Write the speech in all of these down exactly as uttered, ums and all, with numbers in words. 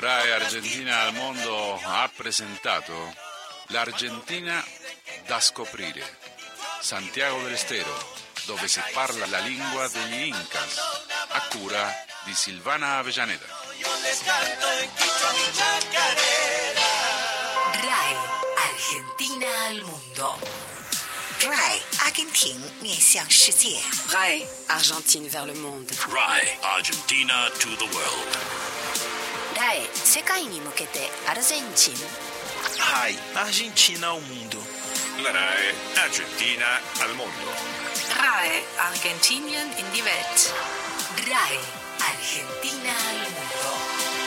Rai Argentina al mondo ha presentato l'Argentina da scoprire, Santiago del Estero, dove si parla la lingua degli Incas, a cura di Silvana Avellaneda. Rai Argentina al mondo. Rai Argentina 面向世界。 Rai Argentine vers le monde. Rai Argentina to the world. Rai 世界に向けてアルゼンチン。 Rai Argentina ao mundo. La Rai Argentina al mondo. Rai Argentinien in die Welt. Rai Argentina al mondo.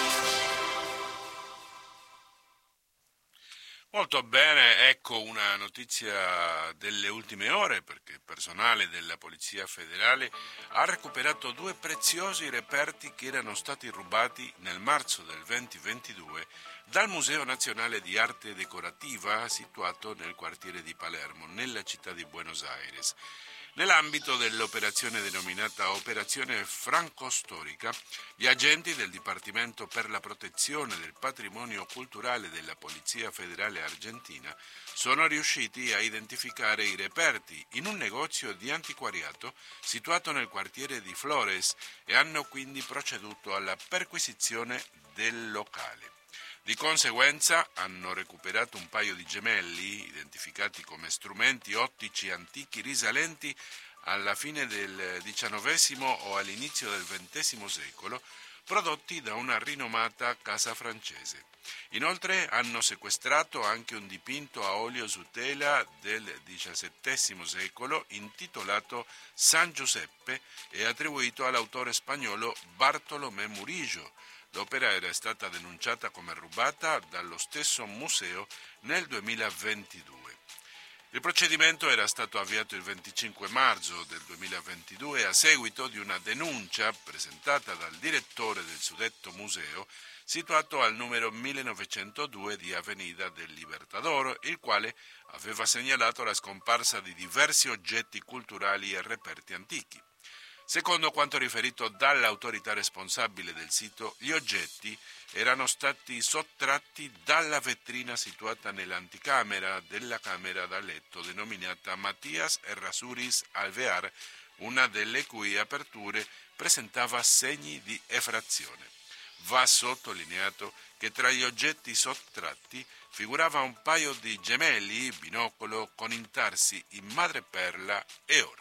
Molto bene, ecco una notizia delle ultime ore, perché il personale della Polizia Federale ha recuperato due preziosi reperti che erano stati rubati nel marzo del duemilaventidue dal Museo Nazionale di Arte Decorativa situato nel quartiere di Palermo, nella città di Buenos Aires. Nell'ambito dell'operazione denominata Operazione Franco-Storica, gli agenti del Dipartimento per la protezione del patrimonio culturale della Polizia Federale Argentina sono riusciti a identificare i reperti in un negozio di antiquariato situato nel quartiere di Flores e hanno quindi proceduto alla perquisizione del locale. Di conseguenza hanno recuperato un paio di gemelli, identificati come strumenti ottici antichi risalenti alla fine del diciannovesimo o all'inizio del ventesimo secolo, prodotti da una rinomata casa francese. Inoltre hanno sequestrato anche un dipinto a olio su tela del diciassettesimo secolo intitolato San Giuseppe e attribuito all'autore spagnolo Bartolomé Murillo. L'opera era stata denunciata come rubata dallo stesso museo nel duemilaventidue. Il procedimento era stato avviato il venticinque marzo del duemilaventidue a seguito di una denuncia presentata dal direttore del suddetto museo situato al numero millenovecentodue di Avenida del Libertador, il quale aveva segnalato la scomparsa di diversi oggetti culturali e reperti antichi. Secondo quanto riferito dall'autorità responsabile del sito, gli oggetti erano stati sottratti dalla vetrina situata nell'anticamera della camera da letto denominata Matías Errázuriz Alvear, una delle cui aperture presentava segni di effrazione. Va sottolineato che tra gli oggetti sottratti figurava un paio di gemelli binocolo con intarsi in madreperla e oro.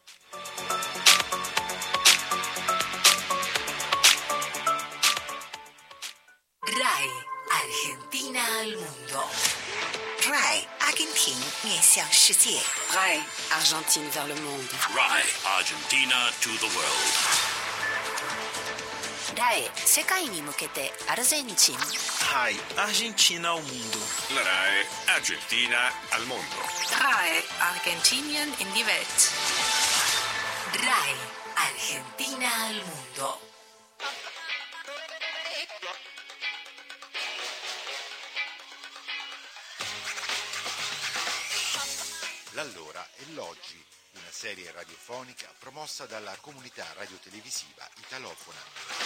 Rai Argentina al mondo. Rai Argentina 面向世界。 Rai Argentine vers le monde. Rai Argentina to the world. Rai 世界に向けてアルゼンチン。 Rai Argentina ao mundo. La Rai Argentina al mondo. Rai Argentinien in die Welt. Rai Argentina al mondo. L'Allora e l'Oggi, una serie radiofonica promossa dalla comunità radiotelevisiva italofona.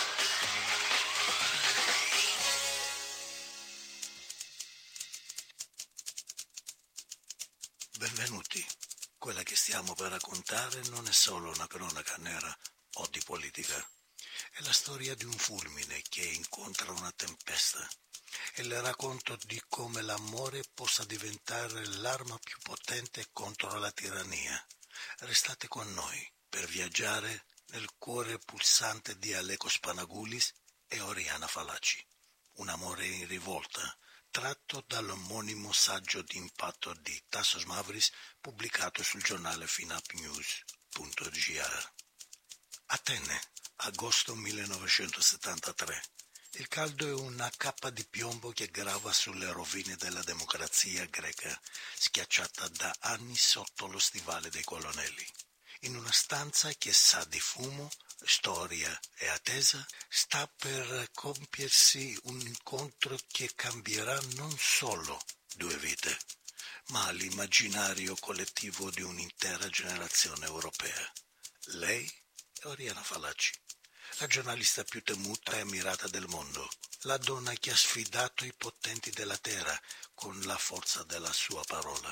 Benvenuti. Quella che stiamo per raccontare non è solo una cronaca nera o di politica. È la storia di un fulmine che incontra una tempesta. È il racconto di come l'amore possa diventare l'arma più potente contro la tirannia. Restate con noi per viaggiare nel cuore pulsante di Aleko Spanagoulis e Oriana Fallaci. Un amore in rivolta, tratto dall'omonimo saggio di impatto di Tassos Mavris pubblicato sul giornale finapnews punto gr. Atene, agosto millenovecentosettantatré. Il caldo è una cappa di piombo che grava sulle rovine della democrazia greca, schiacciata da anni sotto lo stivale dei colonnelli. In una stanza che sa di fumo, storia e attesa, sta per compiersi un incontro che cambierà non solo due vite, ma l'immaginario collettivo di un'intera generazione europea. Lei è Oriana Fallaci, la giornalista più temuta e ammirata del mondo, la donna che ha sfidato i potenti della terra con la forza della sua parola.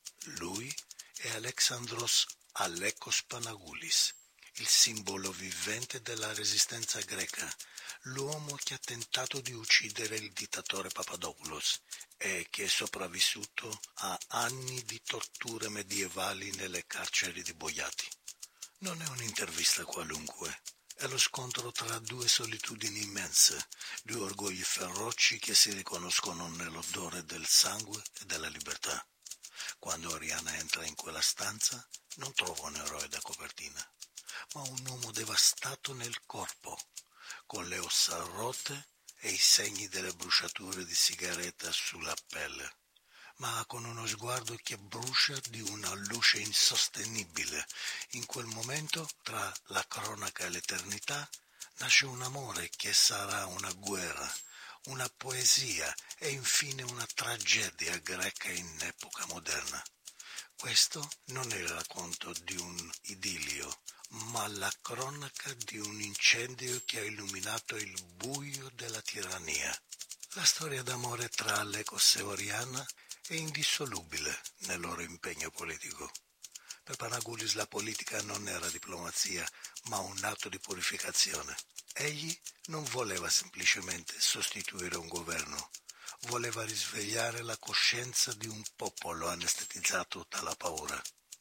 Lui è Alexandros Alekos Panagoulis, il simbolo vivente della resistenza greca, l'uomo che ha tentato di uccidere il dittatore Papadopoulos e che è sopravvissuto a anni di torture medievali nelle carceri di Boiati. Non è un'intervista qualunque, è lo scontro tra due solitudini immense, due orgogli feroci che si riconoscono nell'odore del sangue e della libertà. Quando Oriana entra in quella stanza non trova un eroe da copertina, ma un uomo devastato nel corpo, con le ossa rotte e i segni delle bruciature di sigaretta sulla pelle, ma con uno sguardo che brucia di una luce insostenibile. In quel momento, tra la cronaca e l'eternità, nasce un amore che sarà una guerra, una poesia e infine una tragedia greca in epoca moderna. Questo non è il racconto di un idillio, ma la cronaca di un incendio che ha illuminato il buio della tirannia. La storia d'amore tra Alekos e Oriana è indissolubile nel loro impegno politico. Per Panagoulis la politica non era diplomazia, ma un atto di purificazione. Egli non voleva semplicemente sostituire un governo, voleva risvegliare la coscienza di un popolo anestetizzato dalla paura.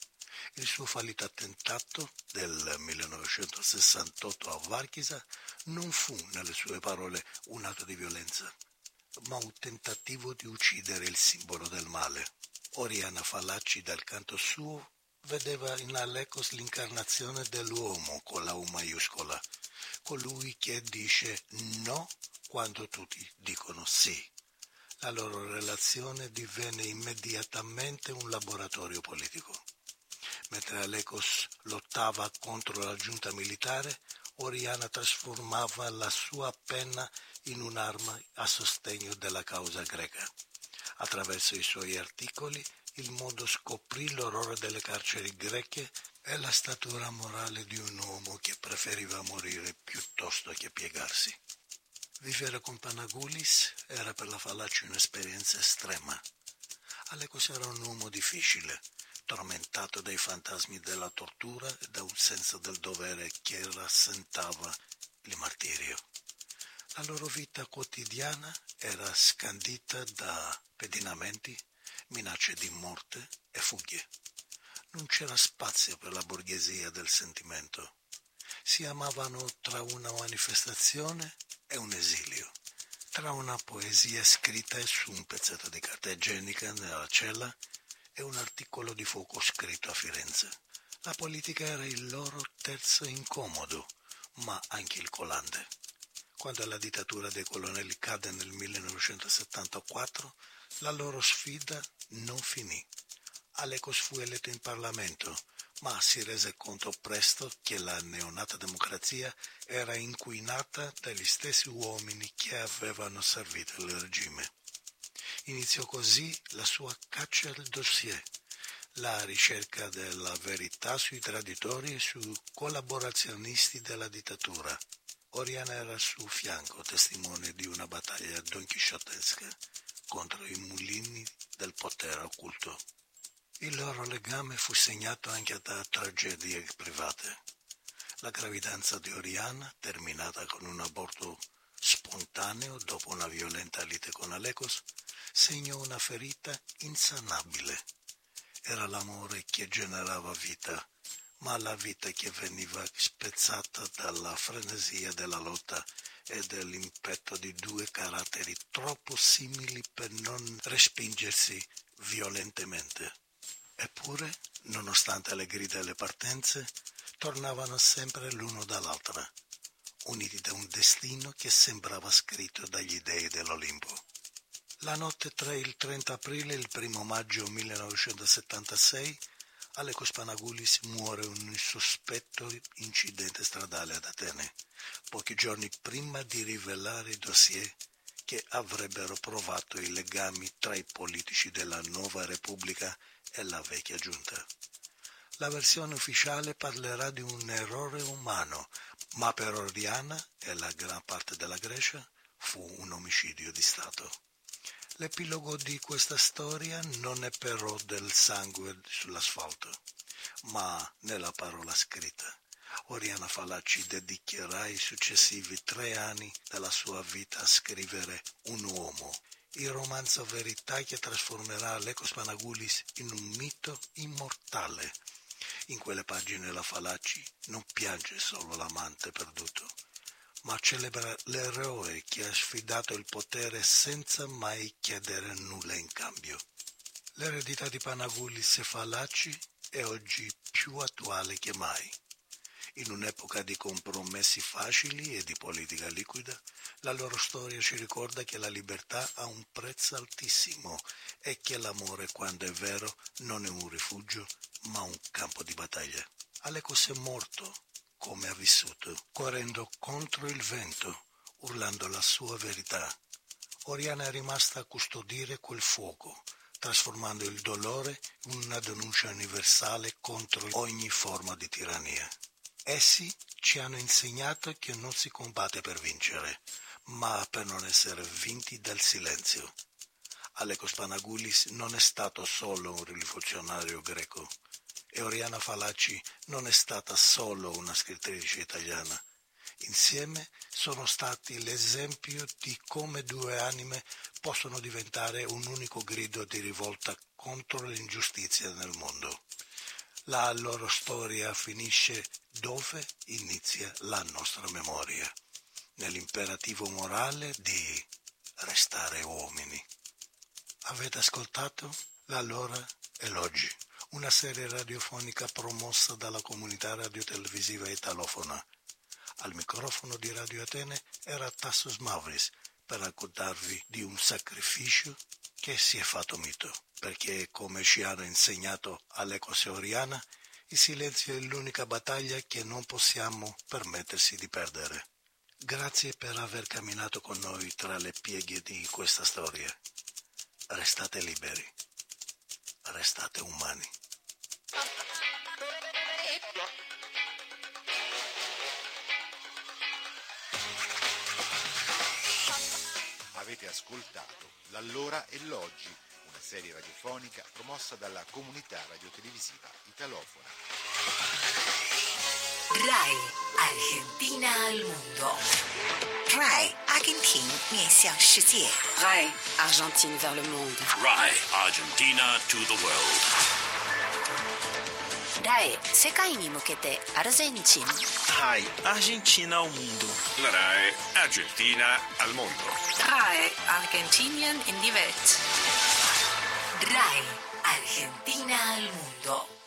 Il suo fallito attentato del millenovecentosessantotto a Varchisa non fu, nelle sue parole, un atto di violenza, ma un tentativo di uccidere il simbolo del male. Oriana Fallaci, dal canto suo, vedeva in Alekos l'incarnazione dell'uomo con la U maiuscola, colui che dice no quando tutti dicono sì. La loro relazione divenne immediatamente un laboratorio politico. Mentre Alekos lottava contro la giunta militare, Oriana trasformava la sua penna in un'arma a sostegno della causa greca. Attraverso i suoi articoli, il mondo scoprì l'orrore delle carceri greche e la statura morale di un uomo che preferiva morire piuttosto che piegarsi. Vivere con Panagoulis era per la Fallaci un'esperienza estrema. Alekos era un uomo difficile, tormentato dai fantasmi della tortura e da un senso del dovere che rasentava il martirio. La loro vita quotidiana era scandita da pedinamenti, minacce di morte e fughe. Non c'era spazio per la borghesia del sentimento. Si amavano tra una manifestazione e un esilio, tra una poesia scritta su un pezzetto di carta igienica nella cella e un articolo di fuoco scritto a Firenze. La politica era il loro terzo incomodo, ma anche il collante. Quando la dittatura dei colonnelli cadde nel millenovecentosettantaquattro, la loro sfida non finì. Alekos fu eletto in Parlamento, ma si rese conto presto che la neonata democrazia era inquinata dagli stessi uomini che avevano servito il regime. Iniziò così la sua caccia al dossier, la ricerca della verità sui traditori e sui collaborazionisti della dittatura. Oriana era al suo fianco, testimone di una battaglia donchisciottesca contro i mulini del potere occulto. Il loro legame fu segnato anche da tragedie private. La gravidanza di Oriana, terminata con un aborto spontaneo dopo una violenta lite con Alekos, segnò una ferita insanabile. Era l'amore che generava vita, ma la vita che veniva spezzata dalla frenesia della lotta e dall'impeto di due caratteri troppo simili per non respingersi violentemente. Eppure, nonostante le grida e le partenze, tornavano sempre l'uno dall'altra, uniti da un destino che sembrava scritto dagli dei dell'Olimpo. La notte tra il trenta aprile e il primo maggio millenovecentosettantasei, Alekos Panagoulis muore in un insospetto incidente stradale ad Atene, pochi giorni prima di rivelare i dossier che avrebbero provato i legami tra i politici della nuova Repubblica e la vecchia giunta. La versione ufficiale parlerà di un errore umano, ma per Oriana e la gran parte della Grecia fu un omicidio di Stato. L'epilogo di questa storia non è però del sangue sull'asfalto, ma nella parola scritta. Oriana Fallaci dedicherà i successivi tre anni della sua vita a scrivere Un uomo, il romanzo verità che trasformerà Aleko Spanagoulis in un mito immortale. In quelle pagine la Fallaci non piange solo l'amante perduto, ma celebra l'eroe che ha sfidato il potere senza mai chiedere nulla in cambio. L'eredità di Panagoulis e Fallaci è oggi più attuale che mai. In un'epoca di compromessi facili e di politica liquida, la loro storia ci ricorda che la libertà ha un prezzo altissimo e che l'amore, quando è vero, non è un rifugio, ma un campo di battaglia. Aleko è morto, come ha vissuto, correndo contro il vento, urlando la sua verità. Oriana è rimasta a custodire quel fuoco, trasformando il dolore in una denuncia universale contro ogni forma di tirannia. Essi ci hanno insegnato che non si combatte per vincere, ma per non essere vinti dal silenzio. Aleko Spanagoulis non è stato solo un rivoluzionario greco, e Oriana Fallaci non è stata solo una scrittrice italiana. Insieme sono stati l'esempio di come due anime possono diventare un unico grido di rivolta contro l'ingiustizia nel mondo. La loro storia finisce dove inizia la nostra memoria, nell'imperativo morale di restare uomini. Avete ascoltato L'allora e l'oggi, una serie radiofonica promossa dalla comunità radiotelevisiva italofona. Al microfono di Radio Atene era Tassos Mavris per raccontarvi di un sacrificio che si è fatto mito, perché, come ci hanno insegnato Aleko e Oriana, il silenzio è l'unica battaglia che non possiamo permettersi di perdere. Grazie per aver camminato con noi tra le pieghe di questa storia. Restate liberi, restate umani. Avete ascoltato L'allora e l'oggi, una serie radiofonica promossa dalla comunità radiotelevisiva italofona. RAI Argentina al mondo. RAI Argentina 面向世界. RAI Argentine vers le monde. RAI Argentina to the world. RAI 世界に向けてアルゼンチン. RAI Argentina al mondo. La RAI Argentina al mondo. RAI Argentinien in die Welt. RAI Argentina al mondo.